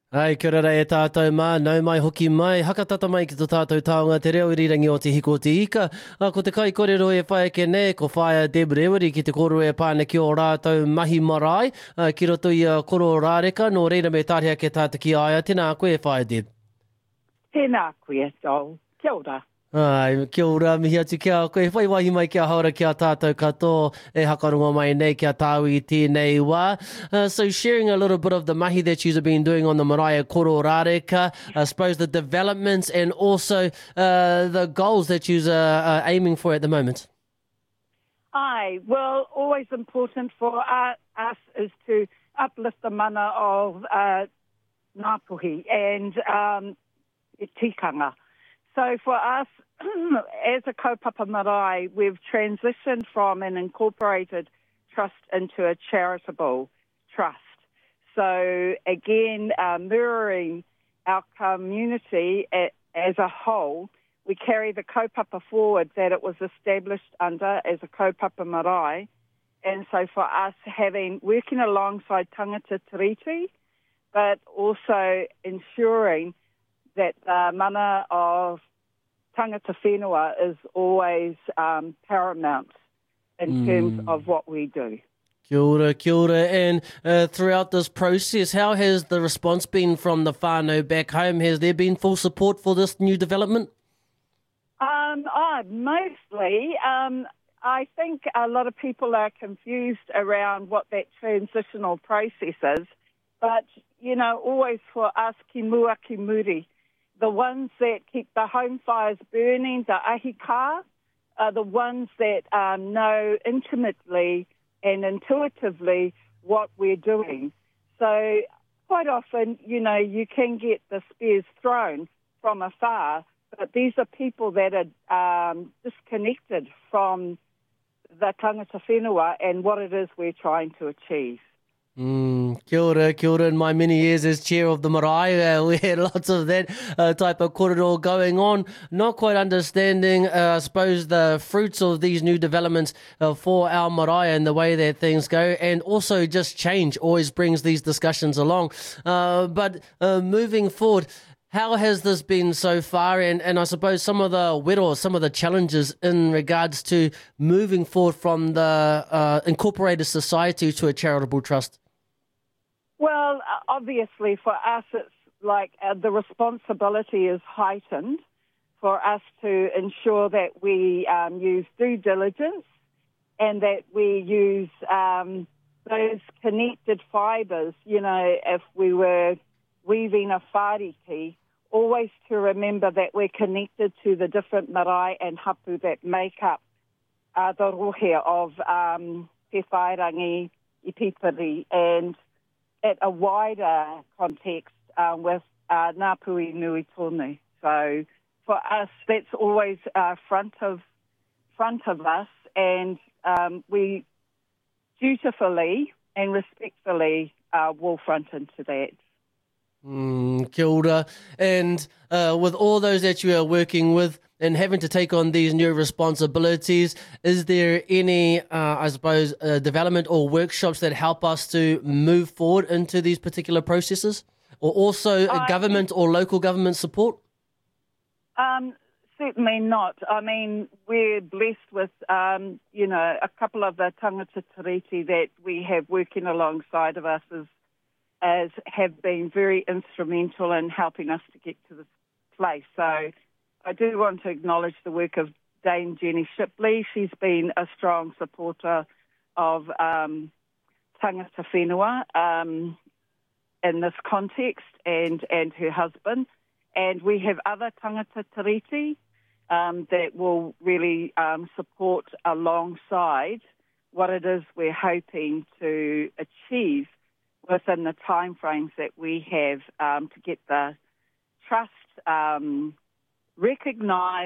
Ai, kia ora e tātou mā, nau mai hoki mai, hakatata mai ki tō tātou taonga te reo irirangi o te hiko o te ika. Ko te kai kōrero e whae ke ne, ko whae Deb Rewari ki te koro e pāne ki o rātou mahi marae, ki roto i koro rāreka, no reira me tārea ke tāta ki aia, tēnā koe e whae Deb. Tēnā koe, Joel. Kia ora. Ai, kia ora, mihi atu kia koe, whai wahi mai kia haora kia tātou katoa, e hakarongo mai nei kia tāu i tēnei wā. So sharing a little bit of the mahi that you've been doing on the marae koro rāreka, I suppose the developments and also the goals that you're aiming for at the moment. Aye, well, always important for us is to uplift the mana of Ngāpuhi and tikanga. So for us, as a kaupapa marae, we've transitioned from an incorporated trust into a charitable trust. So again, mirroring our community as a whole, we carry the kaupapa forward that it was established under as a kaupapa marae. And so for us, working alongside tangata tiriti, but also ensuring that the mana of tangata whenua is always paramount in terms of what we do. Kia ora, kia ora. And throughout this process, how has the response been from the whānau back home? Has there been full support for this new development? Mostly. I think a lot of people are confused around what that transitional process is. But, you know, always for us, ki mua ki muri, the ones that keep the home fires burning, the ahika, are the ones that know intimately and intuitively what we're doing. So quite often, you know, you can get the spears thrown from afar, but these are people that are disconnected from the tangata whenua and what it is we're trying to achieve. Kia ora, kia ora. In my many years as chair of the marae, we had lots of that type of korero going on, not quite understanding, I suppose, the fruits of these new developments for our marae and the way that things go, and also just change always brings these discussions along. But moving forward, how has this been so far? And I suppose some of the wero, some of the challenges in regards to moving forward from the incorporated society to a charitable trust? Well, obviously for us it's like the responsibility is heightened for us to ensure that we use due diligence and that we use those connected fibres, you know, if we were weaving a whāriki, always to remember that we're connected to the different marae and hapu that make up the rohe of Te Whairangi, I Pipiri, and at a wider context with Ngāpuhi Nui Tonu. So for us, that's always front of us, and we dutifully and respectfully will front into that. Kia ora. And with all those that you are working with and having to take on these new responsibilities, is there any, I suppose, development or workshops that help us to move forward into these particular processes? Or also government or local government support? Certainly not. I mean, we're blessed with, you know, a couple of the tangata tiriti that we have working alongside of us as have been very instrumental in helping us to get to this place. So I do want to acknowledge the work of Dame Jenny Shipley. She's been a strong supporter of tangata whenua in this context, and her husband. And we have other tangata tiriti that will really support alongside what it is we're hoping to achieve within the timeframes that we have to get the trust recognised